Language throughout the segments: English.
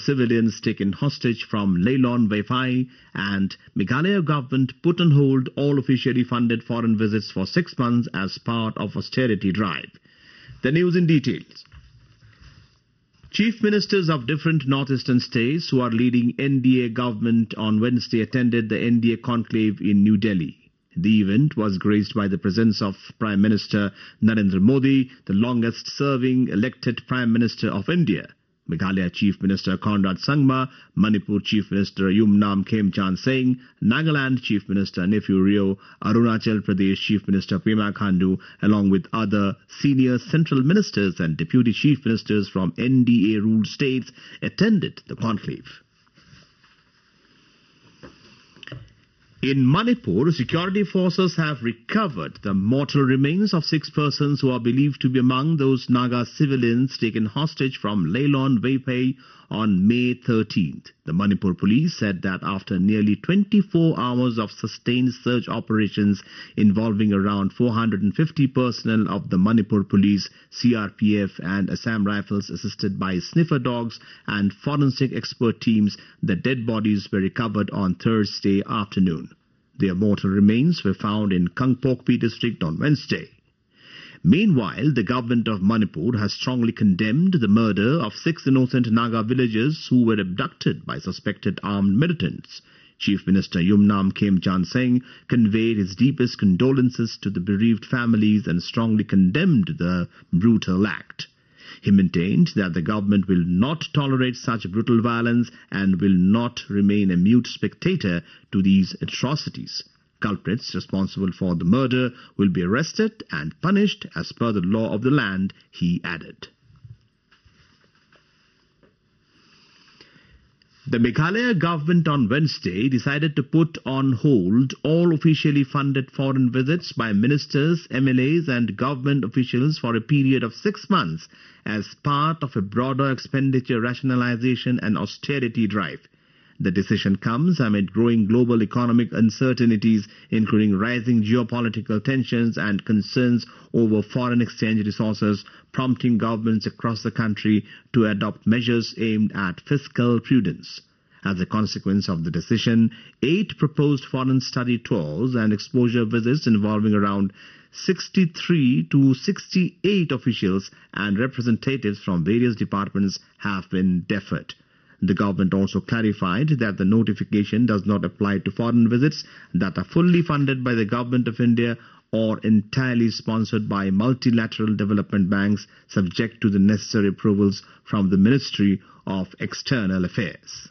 civilians taken hostage from Leilon Weifai, and Meghalaya government put on hold all officially funded foreign visits for 6 months as part of austerity drive. The news in details. Chief ministers of different northeastern states who are leading NDA government on Wednesday attended the NDA conclave in New Delhi. The event was graced by the presence of Prime Minister Narendra Modi, the longest-serving elected Prime Minister of India, Meghalaya Chief Minister Conrad Sangma, Manipur Chief Minister Yumnam Khemchand Singh, Nagaland Chief Minister Nephew Rio, Arunachal Pradesh Chief Minister Pema Khandu, along with other senior central ministers and deputy chief ministers from NDA-ruled states attended the conclave. In Manipur, security forces have recovered the mortal remains of 6 persons who are believed to be among those Naga civilians taken hostage from Leilon Weipei on May 13th. The Manipur police said that after nearly 24 hours of sustained search operations involving around 450 personnel of the Manipur Police, CRPF and Assam Rifles assisted by sniffer dogs and forensic expert teams, the dead bodies were recovered on Thursday afternoon. Their mortal remains were found in Kangpokpi district on Wednesday. Meanwhile, the government of Manipur has strongly condemned the murder of 6 innocent Naga villagers who were abducted by suspected armed militants. Chief Minister Yumnam Khemchand Singh conveyed his deepest condolences to the bereaved families and strongly condemned the brutal act. He maintained that the government will not tolerate such brutal violence and will not remain a mute spectator to these atrocities. Culprits responsible for the murder will be arrested and punished as per the law of the land, he added. The Meghalaya government on Wednesday decided to put on hold all officially funded foreign visits by ministers, MLAs and government officials for a period of 6 months as part of a broader expenditure rationalization and austerity drive. The decision comes amid growing global economic uncertainties, including rising geopolitical tensions and concerns over foreign exchange resources, prompting governments across the country to adopt measures aimed at fiscal prudence. As a consequence of the decision, 8 proposed foreign study tours and exposure visits involving around 63 to 68 officials and representatives from various departments have been deferred. The government also clarified that the notification does not apply to foreign visits that are fully funded by the Government of India or entirely sponsored by multilateral development banks, subject to the necessary approvals from the Ministry of External Affairs.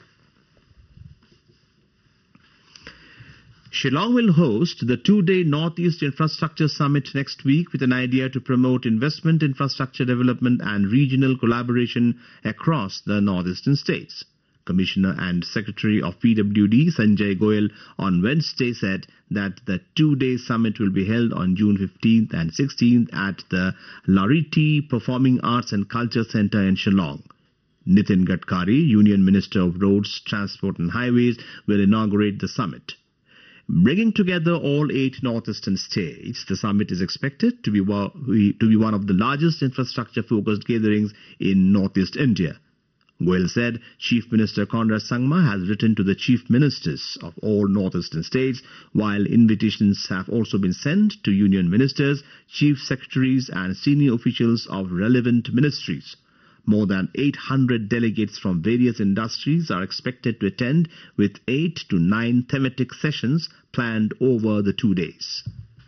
Shillong will host the 2-day Northeast Infrastructure Summit next week with an idea to promote investment, infrastructure development and regional collaboration across the northeastern states. Commissioner and Secretary of PWD Sanjay Goyal on Wednesday said that the 2-day summit will be held on June 15th and 16th at the Lariti Performing Arts and Culture Centre in Shillong. Nitin Gadkari, Union Minister of Roads, Transport and Highways, will inaugurate the summit. Bringing together all 8 northeastern states, the summit is expected to be one of the largest infrastructure-focused gatherings in northeast India. Goyal said Chief Minister Conrad Sangma has written to the chief ministers of all northeastern states, while invitations have also been sent to union ministers, chief secretaries and senior officials of relevant ministries. More than 800 delegates from various industries are expected to attend, with 8 to 9 thematic sessions planned over the 2 days.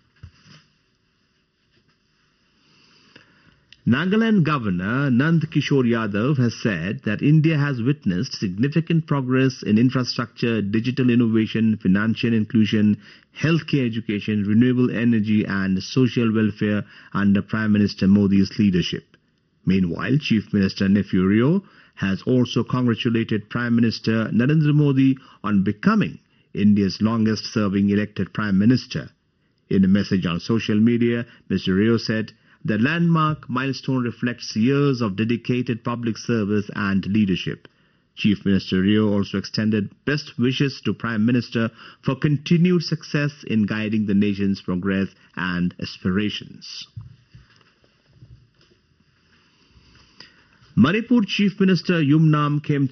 Nagaland Governor Nand Kishore Yadav has said that India has witnessed significant progress in infrastructure, digital innovation, financial inclusion, healthcare, education, renewable energy and social welfare under Prime Minister Modi's leadership. Meanwhile, Chief Minister Nephew Rio has also congratulated Prime Minister Narendra Modi on becoming India's longest-serving elected Prime Minister. In a message on social media, Mr. Rio said, "The landmark milestone reflects years of dedicated public service and leadership." Chief Minister Rio also extended best wishes to Prime Minister for continued success in guiding the nation's progress and aspirations. Manipur Chief Minister Yumnam Khemchand